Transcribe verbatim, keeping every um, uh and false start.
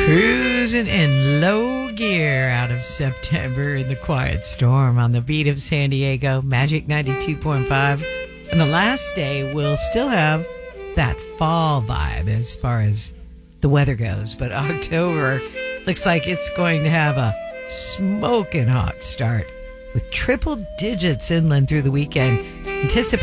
Cruising in low gear out of September in the quiet storm on the beat of San Diego, Magic ninety-two point five. And the last day will still have that fall vibe as far as the weather goes. But October looks like it's going to have a smoking hot start with triple digits inland through the weekend. Anticipate